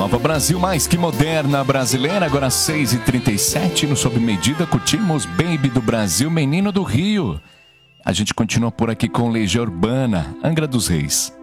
Nova Brasil, mais que moderna brasileira, agora 6h37, no Sob Medida, curtimos Baby do Brasil, Menino do Rio. A gente continua por aqui com Legião Urbana, Angra dos Reis.